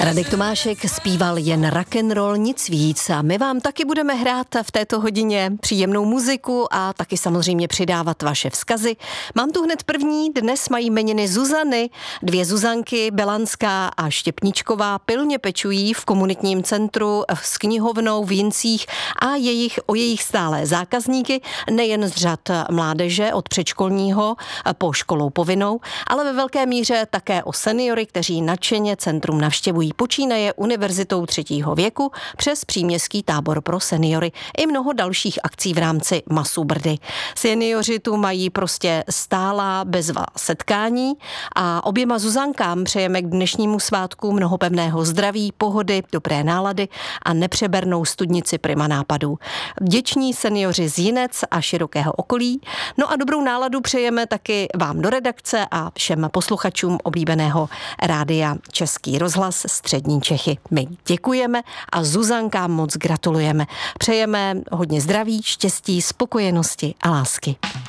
Radek Tomášek zpíval jen rock'n'roll, nic víc, a my vám taky budeme hrát v této hodině příjemnou muziku a taky samozřejmě přidávat vaše vzkazy. Mám tu hned první, dnes mají jmeniny Zuzany. 2 Zuzanky, Belanská a Štěpničková, pilně pečují v komunitním centru s knihovnou v Jincích a o jejich stálé zákazníky, nejen z řad mládeže od předškolního po školou povinnou, ale ve velké míře také o seniory, kteří nadšeně centrum navštěvují. Počínaje univerzitou 3. věku přes příměstský tábor pro seniory i mnoho dalších akcí v rámci Masu Brdy. Seniori tu mají prostě stálá bezva setkání a oběma Zuzankám přejeme k dnešnímu svátku mnoho pevného zdraví, pohody, dobré nálady a nepřebernou studnici prima nápadů. Vděční seniori z Jinec a širokého okolí. No a dobrou náladu přejeme taky vám do redakce a všem posluchačům oblíbeného rádia Český rozhlas Střední Čechy. My děkujeme a Zuzankám moc gratulujeme. Přejeme hodně zdraví, štěstí, spokojenosti a lásky.